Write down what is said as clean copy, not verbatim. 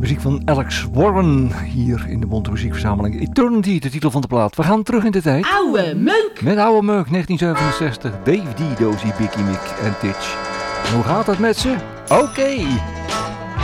Muziek van Alex Warren hier in de Bonte Muziekverzameling. Eternity, de titel van de plaat. We gaan terug in de tijd. Oude Meuk! Met Oude Meuk, 1967. Dave D, Dozy, Biggie Mick en Titch. En hoe gaat het met ze? Oké.